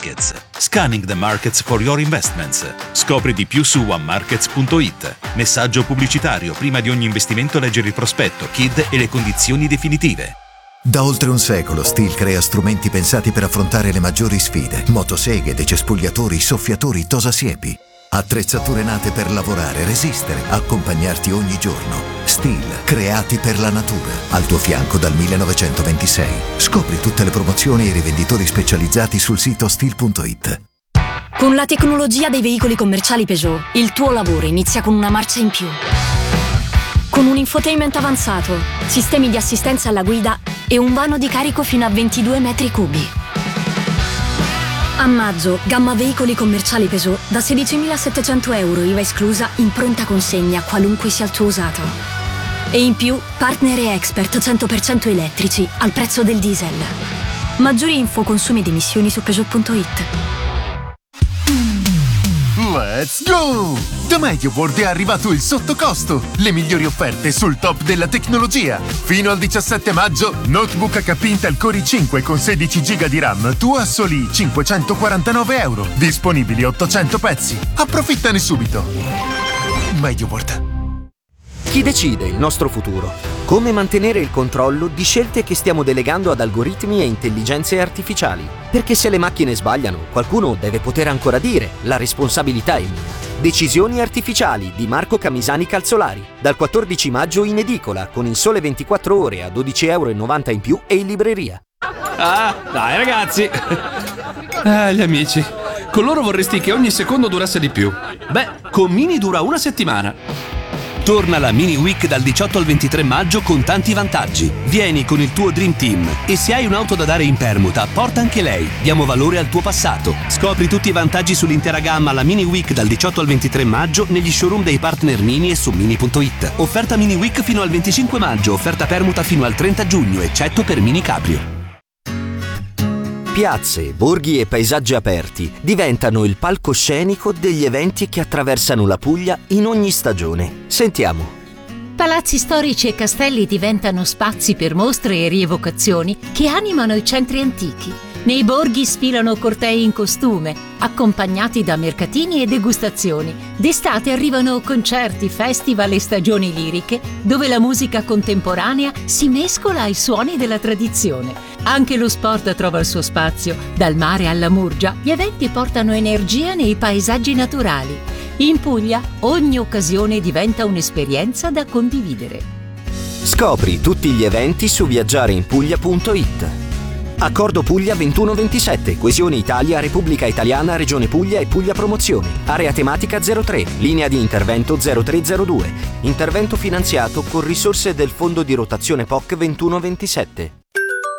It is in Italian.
Markets. Scanning the markets for your investments. Scopri di più su onemarkets.it. Messaggio pubblicitario: prima di ogni investimento leggere il prospetto, KID e le condizioni definitive. Da oltre un secolo Stihl crea strumenti pensati per affrontare le maggiori sfide: motoseghe, decespugliatori, soffiatori, tosasiepi. Attrezzature nate per lavorare, resistere, accompagnarti ogni giorno. Stihl, creati per la natura. Al tuo fianco dal 1926. Scopri tutte le promozioni e i rivenditori specializzati sul sito stihl.it. Con la tecnologia dei veicoli commerciali Peugeot, il tuo lavoro inizia con una marcia in più. Con un infotainment avanzato, sistemi di assistenza alla guida e un vano di carico fino a 22 metri cubi. A maggio, gamma veicoli commerciali Peugeot da 16.700 euro IVA esclusa in pronta consegna qualunque sia il tuo usato. E in più, partner e expert 100% elettrici al prezzo del diesel. Maggiori info, consumi ed emissioni su Peugeot.it. Let's go! Da MediaWorld è arrivato il sottocosto! Le migliori offerte sul top della tecnologia! Fino al 17 maggio, notebook HP Intel Core i5 con 16 GB di RAM, tu a soli 549 euro. Disponibili 800 pezzi. Approfittane subito! MediaWorld. Chi decide il nostro futuro? Come mantenere il controllo di scelte che stiamo delegando ad algoritmi e intelligenze artificiali? Perché se le macchine sbagliano, qualcuno deve poter ancora dire: la responsabilità è mia. Decisioni artificiali di Marco Camisani Calzolari. Dal 14 maggio in edicola, con Il Sole 24 Ore a 12,90 euro in più e in libreria. Ah, dai ragazzi! Gli amici. Con loro vorresti che ogni secondo durasse di più. Beh, con Mini dura una settimana. Torna la Mini Week dal 18 al 23 maggio con tanti vantaggi. Vieni con il tuo Dream Team e se hai un'auto da dare in permuta, porta anche lei. Diamo valore al tuo passato. Scopri tutti i vantaggi sull'intera gamma alla Mini Week dal 18 al 23 maggio negli showroom dei partner Mini e su Mini.it. Offerta Mini Week fino al 25 maggio, offerta permuta fino al 30 giugno, eccetto per Mini Caprio. Piazze, borghi e paesaggi aperti diventano il palcoscenico degli eventi che attraversano la Puglia in ogni stagione. Sentiamo. Palazzi storici e castelli diventano spazi per mostre e rievocazioni che animano i centri antichi. Nei borghi sfilano cortei in costume, accompagnati da mercatini e degustazioni. D'estate arrivano concerti, festival e stagioni liriche, dove la musica contemporanea si mescola ai suoni della tradizione. Anche lo sport trova il suo spazio. Dal mare alla Murgia, gli eventi portano energia nei paesaggi naturali. In Puglia, ogni occasione diventa un'esperienza da condividere. Scopri tutti gli eventi su viaggiareinpuglia.it. Accordo Puglia 21-27, Coesione Italia, Repubblica Italiana, Regione Puglia e Puglia Promozione. Area tematica 03, linea di intervento 0302. Intervento finanziato con risorse del Fondo di rotazione POC 21-27.